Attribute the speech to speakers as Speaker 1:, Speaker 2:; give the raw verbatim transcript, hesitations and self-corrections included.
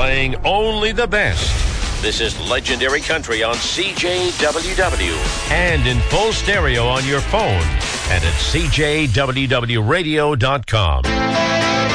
Speaker 1: playing only the best. This is Legendary Country on C J W W and in full stereo on your phone and at C J W W radio dot com.